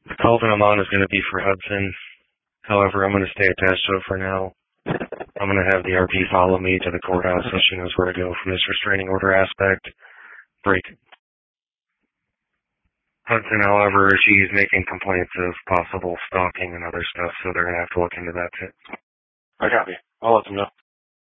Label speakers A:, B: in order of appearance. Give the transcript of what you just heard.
A: The call that I'm on is going to be for Hudson. However, I'm going to stay attached to it for now. I'm going to have the RP follow me to the courthouse so she knows where to go from this restraining order aspect. Break. Hudson, however, she's making complaints of possible stalking and other stuff, so they're going to have to look into that too.
B: I copy. I'll let them know.